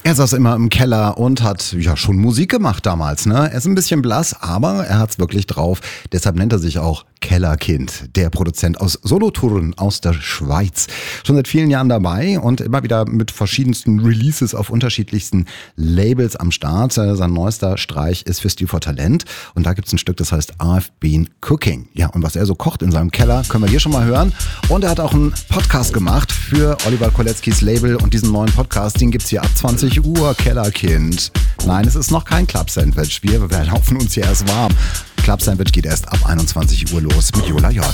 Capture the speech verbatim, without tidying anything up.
Er saß immer im Keller und hat ja schon Musik gemacht damals. Ne? Er ist ein bisschen blass, aber er hat's wirklich drauf. Deshalb nennt er sich auch Kellerkind, der Produzent aus Solothurn aus der Schweiz. Schon seit vielen Jahren dabei und immer wieder mit verschiedensten Releases auf unterschiedlichsten Labels am Start. Sein neuester Streich ist für Stil for Talent und da gibt's ein Stück, das heißt I've Been Cooking. Ja, und was er so kocht in seinem Keller, können wir hier schon mal hören. Und er hat auch einen Podcast gemacht für Oliver Koletzkis Label und diesen neuen Podcast, den gibt's hier ab zwanzig Uhr, Kellerkind. Nein, es ist noch kein Club Sandwich. Wir, wir laufen uns hier erst warm. Club Sandwich geht erst ab einundzwanzig Uhr los mit Jola Jordan.